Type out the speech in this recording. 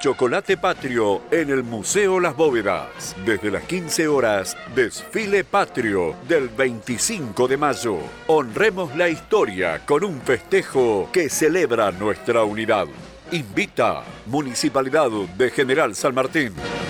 chocolate patrio en el Museo Las Bóvedas. Desde las 15 horas, desfile patrio del 25 de mayo. Honremos la historia con un festejo que celebra nuestra unidad. Invita Municipalidad de General San Martín.